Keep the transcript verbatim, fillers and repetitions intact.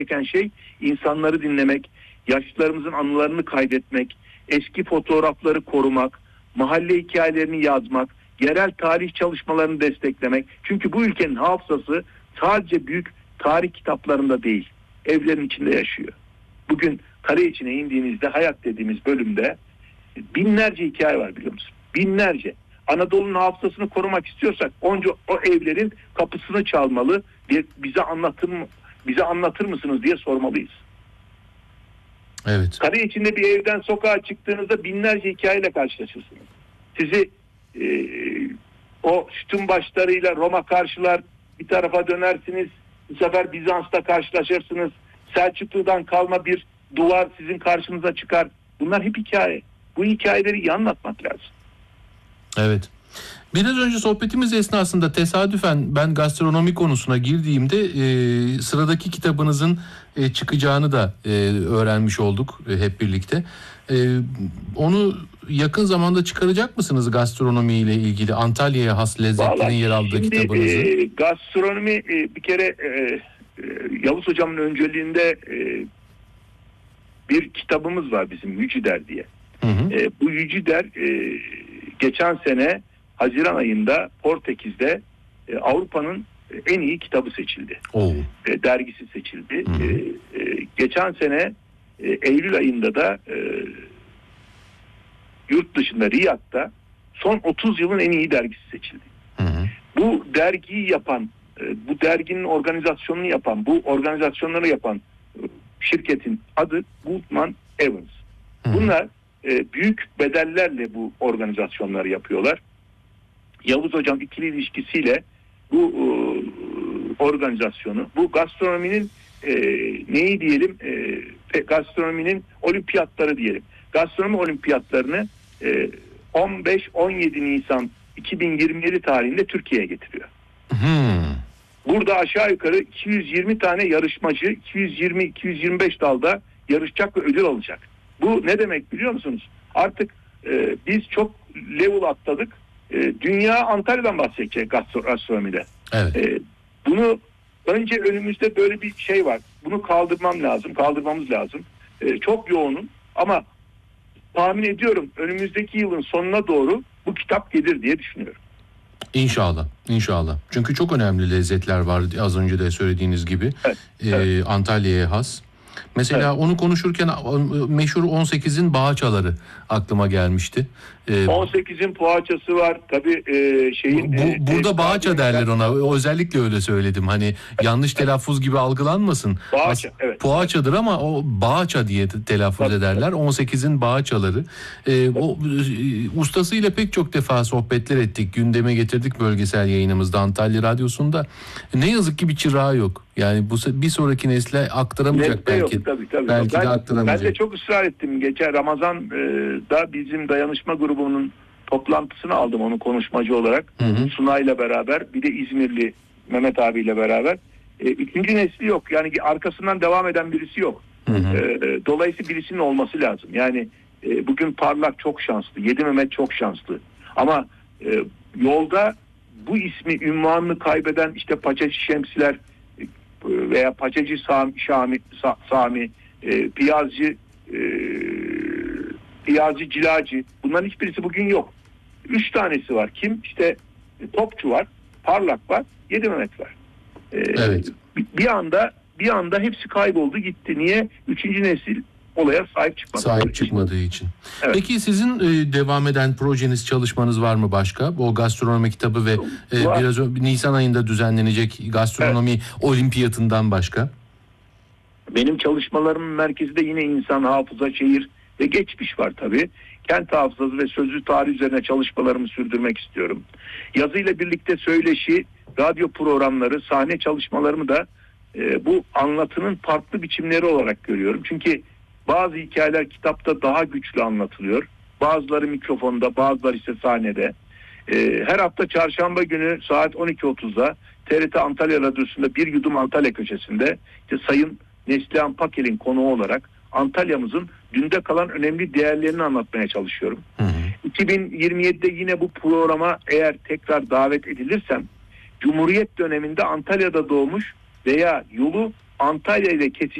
gereken şey insanları dinlemek, yaşlılarımızın anılarını kaydetmek, eski fotoğrafları korumak, mahalle hikayelerini yazmak, yerel tarih çalışmalarını desteklemek. Çünkü bu ülkenin hafızası sadece büyük tarih kitaplarında değil, evlerin içinde yaşıyor. Bugün Karayeçin'e indiğinizde hayat dediğimiz bölümde binlerce hikaye var, biliyor musun? Binlerce. Anadolu'nun hafızasını korumak istiyorsak onca o evlerin kapısını çalmalı, bize anlatır mı, bize anlatır mısınız diye sormalıyız. Evet. Karayeçin'de bir evden sokağa çıktığınızda binlerce hikayeyle karşılaşırsınız. Sizi e, o sütun başlarıyla Roma karşılar, bir tarafa dönersiniz, bu sefer Bizans'ta karşılaşırsınız. Selçuklu'dan kalma bir duvar sizin karşınıza çıkar. Bunlar hep hikaye. Bu hikayeleri iyi anlatmak lazım. Evet. Biraz önce sohbetimiz esnasında tesadüfen ben gastronomi konusuna girdiğimde e, sıradaki kitabınızın e, çıkacağını da e, öğrenmiş olduk e, hep birlikte. E, onu yakın zamanda çıkaracak mısınız gastronomiyle ilgili, Antalya'ya has lezzetlerin Vallahi yer aldığı şimdi, kitabınızı? E, gastronomi e, bir kere e, e, Yavuz Hocam'ın önceliğinde e, bir kitabımız var bizim, Yücider diye. Hı hı. E, bu Yücider e, geçen sene Haziran ayında Portekiz'de e, Avrupa'nın en iyi kitabı seçildi. E, dergisi seçildi. E, e, geçen sene e, Eylül ayında da e, yurt dışında Riyad'da son otuz yılın en iyi dergisi seçildi. Hı hı. Bu dergiyi yapan, e, bu derginin organizasyonunu yapan, bu organizasyonları yapan e, şirketin adı Goodman Evans. Hı hı. Bunlar e, büyük bedellerle bu organizasyonları yapıyorlar. Yavuz Hocam ikili ilişkisiyle bu e, organizasyonu, bu gastronominin e, neyi diyelim, e, gastronominin olimpiyatları diyelim. Gastronomi olimpiyatlarını e, on beş on yedi Nisan iki bin yirmi yedi tarihinde Türkiye'ye getiriyor. Hmm. Burada aşağı yukarı iki yüz yirmi tane yarışmacı iki yüz yirmi iki yüz yirmi beş dalda yarışacak ve ödül alacak. Bu ne demek biliyor musunuz? Artık e, biz çok level atladık. E, dünya Antalya'dan bahsedecek gastronomide. Evet. E, bunu önce önümüzde böyle bir şey var. Bunu kaldırmam lazım, kaldırmamız lazım. E, çok yoğunum ama tahmin ediyorum önümüzdeki yılın sonuna doğru bu kitap gelir diye düşünüyorum. İnşallah, inşallah. Çünkü çok önemli lezzetler var az önce de söylediğiniz gibi. Evet, ee, evet. Antalya'ya has. Mesela evet. Onu konuşurken meşhur on sekizin poğaçaları aklıma gelmişti. Ee, on sekizin poğaçası var. Tabii e, şeyin... Bu, e, burada e, poğaça derler ona. Özellikle öyle söyledim. Hani yanlış telaffuz gibi algılanmasın. Poğaça, evet. Poğaçadır ama o poğaça diye telaffuz tabii, ederler. Tabii. on sekizin poğaçaları. Ee, o ustasıyla pek çok defa sohbetler ettik. Gündeme getirdik bölgesel yayınımızda Antalya Radyosu'nda. Ne yazık ki bir çırağı yok. Yani bu bir sonraki nesle aktaramayacak Nesle belki. Yok, tabii, tabii. Belki ben, de aktaramayacak. Ben de çok ısrar ettim. Geçen Ramazan'da bizim dayanışma grubunun toplantısını aldım onu konuşmacı olarak. Hı hı. Sunay'la beraber, bir de İzmirli Mehmet abiyle beraber. E, üçüncü nesli yok. Yani arkasından devam eden birisi yok. Hı hı. E, dolayısıyla birisinin olması lazım. Yani e, bugün Parlak çok şanslı. Yedi Mehmet çok şanslı. Ama e, yolda bu ismi, ünvanını kaybeden işte Paçacı Şemsiler veya Paçacı Sami, Şami, Sa, Sami e, Piyazcı e, Piyazcı Cilacı, bunların hiçbirisi bugün yok. Üç tanesi var. Kim? İşte Topçu var, Parlak var, Yedi Mehmet var. E, evet. Bir anda bir anda hepsi kayboldu gitti. Niye? Üçüncü nesil olaya sahip çıkmadı. Sahip çıkmadığı için. Evet. Peki sizin e, devam eden projeniz, çalışmanız var mı başka? O gastronomi kitabı ve e, biraz önce Nisan ayında düzenlenecek gastronomi evet. olimpiyatından başka? Benim çalışmalarımın merkezinde yine insan, hafıza, şehir ve geçmiş var tabii. Kent hafızası ve sözlü tarih üzerine çalışmalarımı sürdürmek istiyorum. Yazıyla birlikte söyleşi, radyo programları, sahne çalışmalarımı da e, bu anlatının farklı biçimleri olarak görüyorum. Çünkü bazı hikayeler kitapta daha güçlü anlatılıyor. Bazıları mikrofonda, bazıları ise sahnede. Ee, her hafta çarşamba günü saat on iki otuzda T R T Antalya Radyosu'nda Bir Yudum Antalya köşesinde işte Sayın Neslihan Pakel'in konuğu olarak Antalya'mızın dünde kalan önemli değerlerini anlatmaya çalışıyorum. Hı hı. iki bin yirmi yedide yine bu programa eğer tekrar davet edilirsem Cumhuriyet döneminde Antalya'da doğmuş veya yolu Antalya ile